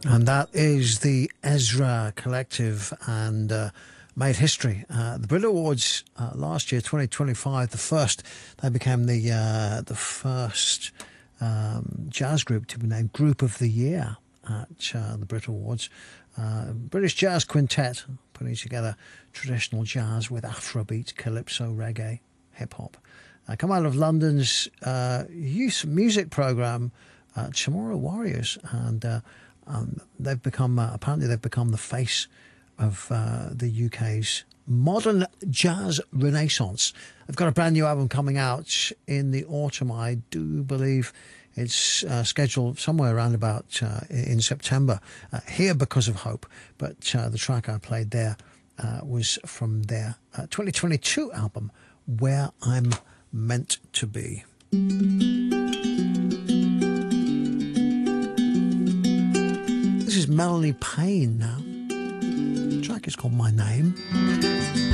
And that is the Ezra Collective and made history. The Brit Awards last year, 2025, they became the first jazz group to be named Group of the Year at the Brit Awards. British Jazz Quintet, putting together traditional jazz with Afrobeat, calypso, reggae, hip-hop. Come out of London's youth music programme, Chamorro Warriors, and they've become the face of the UK's modern jazz renaissance. They've got a brand new album coming out in the autumn. I do believe it's scheduled somewhere around about in September. Here Because of Hope, but the track I played there was from their 2022 album, Where I'm Meant to Be. This is Melanie Payne now. The track is called My Name.